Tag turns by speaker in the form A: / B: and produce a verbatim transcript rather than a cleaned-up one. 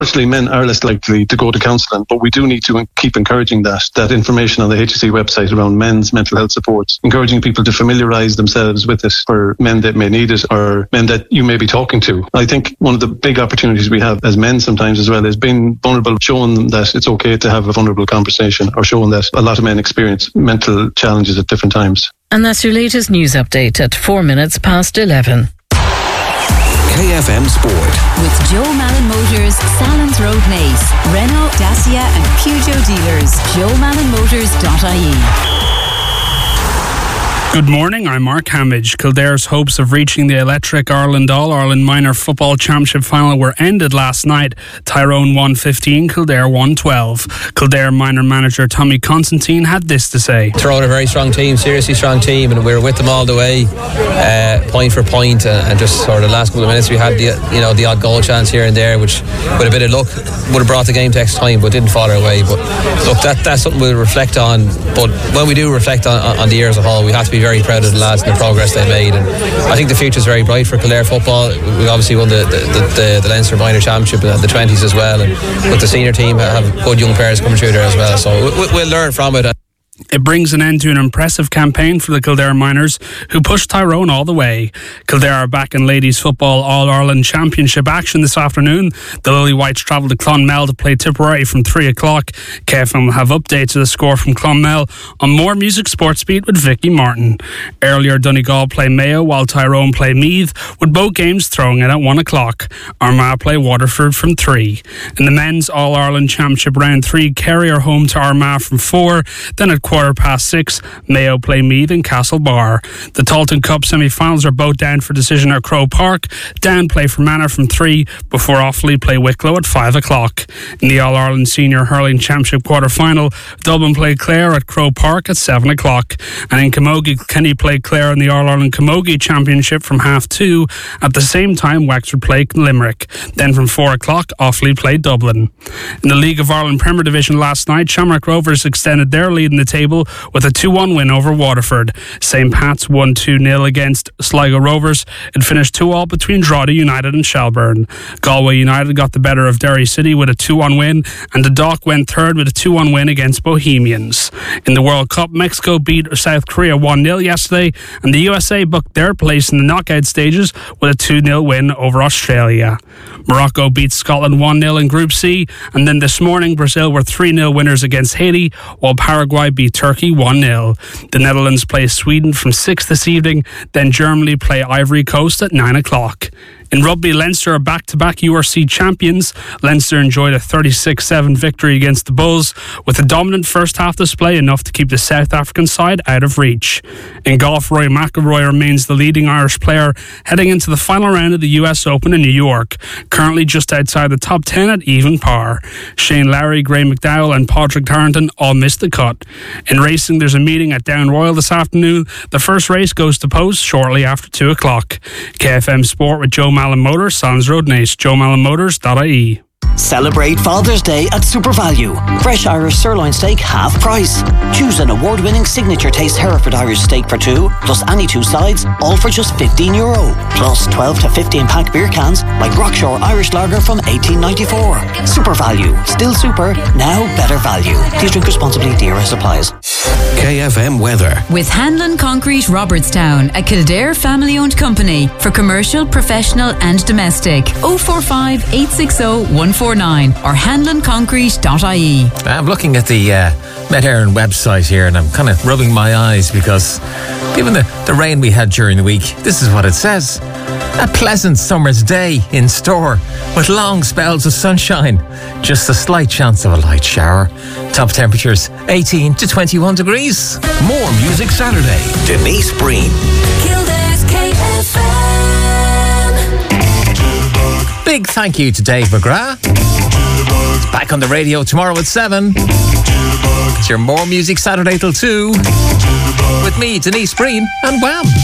A: Unfortunately, men are less likely to go to counselling, but we do need to keep encouraging that that information on the H S E website around men's mental health supports, encouraging people to familiarise themselves with it for men that may need it or men that you may be talking to. I think one of the big opportunities we have as men sometimes as well is being vulnerable, showing them that it's okay to have a vulnerable conversation, or showing that a lot of men experience mental challenges at different times.
B: And that's your latest news update at four minutes past eleven.
C: K F M Sport.
D: With Joe Malin Motors, Salons Road Naas, Renault, Dacia and Peugeot dealers. joe malin motors dot I E.
E: Good morning, I'm Mark Hamage. Kildare's hopes of reaching the electric Ireland All-Ireland Minor Football Championship final were ended last night. Tyrone won fifteen, Kildare won twelve. Kildare minor manager Tommy Constantine had this to say.
F: Tyrone a very strong team, seriously strong team, and we were with them all the way, uh, point for point, uh, and just sort of the last couple of minutes we had the you know the odd goal chance here and there, which with a bit of luck would have brought the game to extra time, but didn't fall our way. But look, that, that's something we'll reflect on. But when we do reflect on, on the year as a whole, we have to be very proud of the lads and the progress they made, and I think the future is very bright for Kildare football. We obviously won the the, the, the Leinster Minor Championship in the twenties as well, and with the senior team have good young players coming through there as well, so we'll learn from it.
E: It brings an end to an impressive campaign for the Kildare Miners, who pushed Tyrone all the way. Kildare are back in Ladies Football All-Ireland Championship action this afternoon. The Lily Whites travel to Clonmel to play Tipperary from three o'clock. K F M will have updates of the score from Clonmel on More Music Sports Beat with Vicky Martin. Earlier, Donegal play Mayo while Tyrone play Meath, with both games throwing in at one o'clock. Armagh play Waterford from three. In the Men's All-Ireland Championship Round three, Kerry are home to Armagh from four. Then at quarter past six, Mayo play Meath in Castlebar. The Talton Cup semi-finals are both down for decision at Croke Park. Down play Fermanagh from three, before Offaly play Wicklow at five o'clock. In the All-Ireland Senior Hurling Championship quarter-final, Dublin play Clare at Croke Park at seven o'clock. And in Camogie, Kenny play Clare in the All-Ireland Camogie Championship from half two. At the same time, Wexford play Limerick. Then from four o'clock, Offaly play Dublin. In the League of Ireland Premier Division last night, Shamrock Rovers extended their lead in the table with a two one win over Waterford. Saint Pat's won two nil against Sligo Rovers. It finished two all between Drogheda United and Shelburne. Galway United got the better of Derry City with a two one win, and the Dock went third with a two one win against Bohemians. In the World Cup, Mexico beat South Korea one nil yesterday, and the U S A booked their place in the knockout stages with a two nil win over Australia. Morocco beat Scotland one nil in Group C, and then this morning Brazil were three nil winners against Haiti, while Paraguay beat Turkey one nil. The Netherlands play Sweden from six this evening, then Germany play Ivory Coast at nine o'clock. In rugby, Leinster are back-to-back U R C champions. Leinster enjoyed a thirty-six seven victory against the Bulls, with a dominant first-half display enough to keep the South African side out of reach. In golf, Rory McIlroy remains the leading Irish player heading into the final round of the U S Open in New York, currently just outside the top ten at even par. Shane Lowry, Graeme McDowell and Padraig Harrington all missed the cut. In racing, there's a meeting at Down Royal this afternoon. The first race goes to post shortly after two o'clock. K F M Sport with Joe Malin Motors, Salons Road Naas, joe malin motors dot I E.
G: Celebrate Father's Day at SuperValue. Fresh Irish sirloin steak half price. Choose an award-winning signature taste Hereford Irish steak for two, plus any two sides, all for just fifteen euro. Plus twelve to fifteen pack beer cans like Rockshore Irish Lager from eighteen ninety-four. SuperValue. Still super, now better value. Please drink responsibly. D R S applies.
C: K F M weather.
D: With Hanlon Concrete Robertstown, a Kildare family-owned company for commercial, professional and domestic. oh four five, eight six oh, one four nine or hanlon concrete dot I E.
H: I'm looking at the uh, Met Éireann website here and I'm kind of rubbing my eyes because given the, the rain we had during the week, this is what it says. A pleasant summer's day in store with long spells of sunshine. Just a slight chance of a light shower. Top temperatures eighteen to twenty-one degrees.
C: More Music Saturday. Denise Breen.
D: Kildare's K F M.
H: Big thank you to Dave McGrath. It's back on the radio tomorrow at seven. It's your More Music Saturday till two. With me, Denise Breen, and Wham!